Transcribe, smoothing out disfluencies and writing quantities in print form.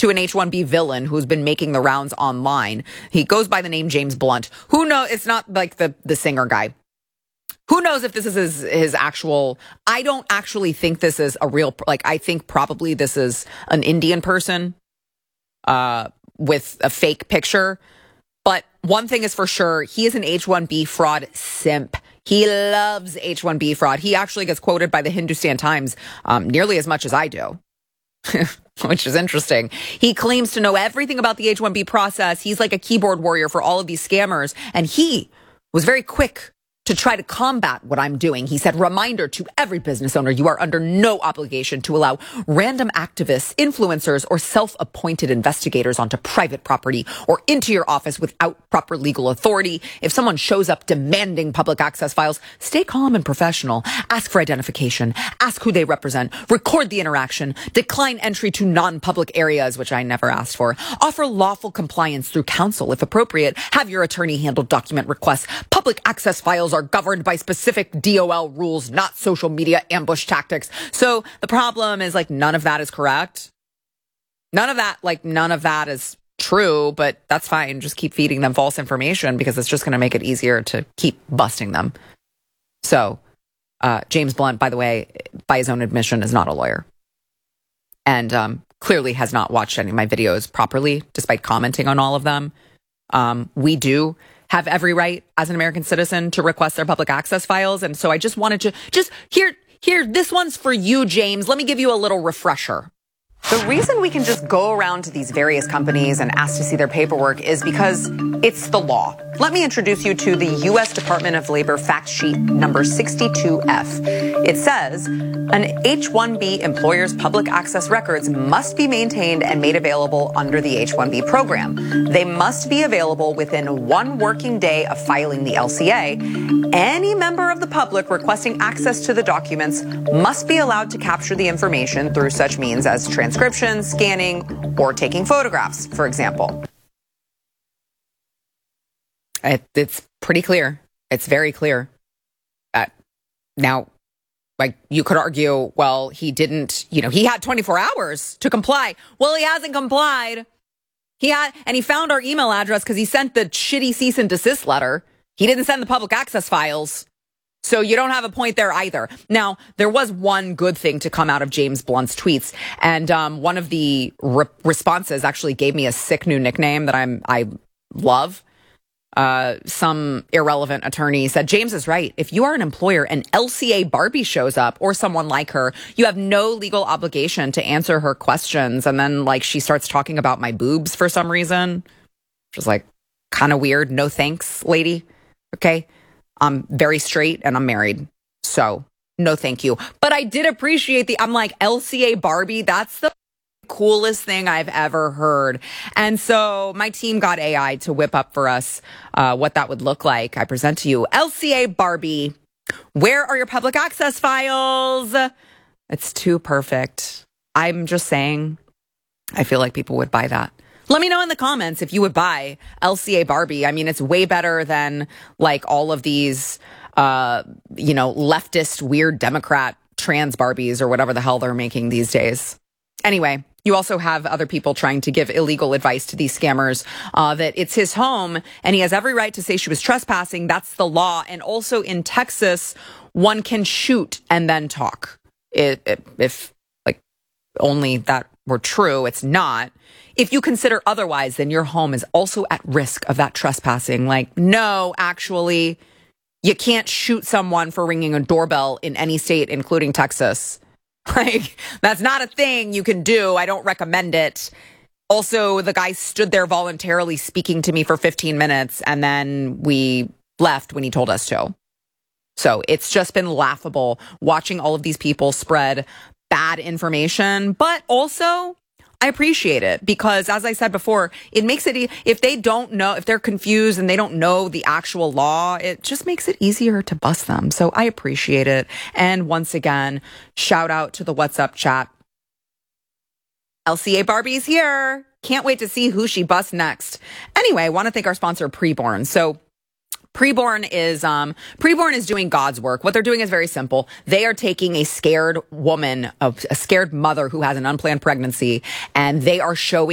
to an H-1B villain who's been making the rounds online. He goes by the name James Blunt. Who knows? It's not like the singer guy. Who knows if this is his actual... I don't actually think this is a real... Like, I think probably this is an Indian person with a fake picture. But one thing is for sure, he is an H-1B fraud simp. He loves H-1B fraud. He actually gets quoted by the Hindustan Times nearly as much as I do, which is interesting. He claims to know everything about the H-1B process. He's like a keyboard warrior for all of these scammers. And he was very quick to try to combat what I'm doing. He said, reminder to every business owner, you are under no obligation to allow random activists, influencers, or self-appointed investigators onto private property or into your office without proper legal authority. If someone shows up demanding public access files, stay calm and professional. Ask for identification. Ask who they represent. Record the interaction. Decline entry to non-public areas, which I never asked for. Offer lawful compliance through counsel if appropriate. Have your attorney handle document requests. Public access files are governed by specific DOL rules, not social media ambush tactics. So the problem is, like, none of that is correct. None of that is true, but that's fine. Just keep feeding them false information because it's just going to make it easier to keep busting them. So James Blunt, by the way, by his own admission, is not a lawyer. And clearly has not watched any of my videos properly, despite commenting on all of them. We do have every right as an American citizen to request their public access files. And so I just wanted to here, this one's for you, James. Let me give you a little refresher. The reason we can just go around to these various companies and ask to see their paperwork is because it's the law. Let me introduce you to the U.S. Department of Labor fact sheet number 62F. It says, an H-1B employer's public access records must be maintained and made available under the H-1B program. They must be available within 1 working day of filing the LCA. Any member of the public requesting access to the documents must be allowed to capture the information through such means as transcription, scanning, or taking photographs, for example. It's pretty clear. It's very clear. Now, like, you could argue, well, he didn't, he had 24 hours to comply. Well, he hasn't complied. And he found our email address because he sent the shitty cease and desist letter. He didn't send the public access files. So you don't have a point there either. Now, there was one good thing to come out of James Blunt's tweets. And one of the responses actually gave me a sick new nickname that I love. Some irrelevant attorney said, James is right. If you are an employer and LCA Barbie shows up or someone like her, you have no legal obligation to answer her questions. And then, like, she starts talking about my boobs for some reason, which is like kind of weird. No thanks, lady. Okay. I'm very straight and I'm married. So no, thank you. But I did appreciate I'm like, LCA Barbie. That's the coolest thing I've ever heard. And so my team got AI to whip up for us what that would look like. I present to you LCA Barbie. Where are your public access files? It's too perfect. I'm just saying, I feel like people would buy that. Let me know in the comments if you would buy LCA Barbie. I mean, it's way better than like all of these, leftist, weird Democrat trans Barbies or whatever the hell they're making these days. Anyway, you also have other people trying to give illegal advice to these scammers that it's his home and he has every right to say she was trespassing. That's the law. And also in Texas, one can shoot and then talk. If like only that were true, it's not. If you consider otherwise, then your home is also at risk of that trespassing. Like, no, actually, you can't shoot someone for ringing a doorbell in any state, including Texas. Like, that's not a thing you can do. I don't recommend it. Also, the guy stood there voluntarily speaking to me for 15 minutes, and then we left when he told us to. So it's just been laughable watching all of these people spread bad information, but also I appreciate it because, as I said before, it makes it, if they don't know, if they're confused and they don't know the actual law, it just makes it easier to bust them. So I appreciate it. And once again, shout out to the WhatsApp chat. LCA Barbie's here. Can't wait to see who she busts next. Anyway, I want to thank our sponsor, Preborn. So Preborn is doing God's work. What they're doing is very simple. They are taking a scared woman, a scared mother who has an unplanned pregnancy, and they are showing